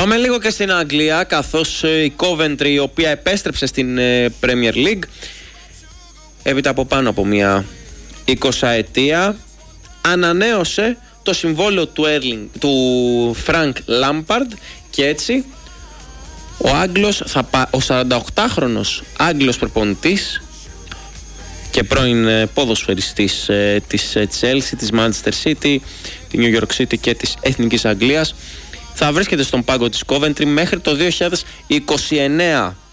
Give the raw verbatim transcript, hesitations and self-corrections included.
Πάμε λίγο και στην Αγγλία, καθώς η Coventry, η οποία επέστρεψε στην Premier League έπειτα από πάνω από μια εικοσαετία, ανανέωσε το συμβόλαιο του, Erling, του Frank Lampard και έτσι ο Άγγλος, θα πα, ο σαρανταοκτάχρονος Άγγλος προπονητής και πρώην ποδοσφαιριστής ε, της Chelsea, της Manchester City, τη New York City και της Εθνικής Αγγλίας θα βρίσκεται στον πάγκο της Coventry μέχρι το δύο χιλιάδες είκοσι εννέα.